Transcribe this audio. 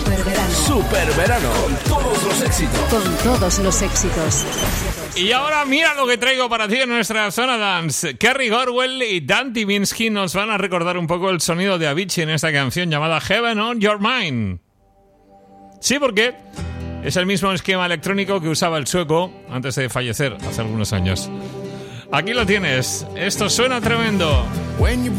Superverano. Superverano. Con todos los éxitos. Con todos los éxitos. Y ahora mira lo que traigo para ti en nuestra zona dance. Kerry Gorwell y Dan Tyminski nos van a recordar un poco el sonido de Avicii en esta canción llamada Heaven on Your Mind. Sí, porque es el mismo esquema electrónico que usaba el sueco antes de fallecer hace algunos años. Aquí lo tienes. Esto suena tremendo.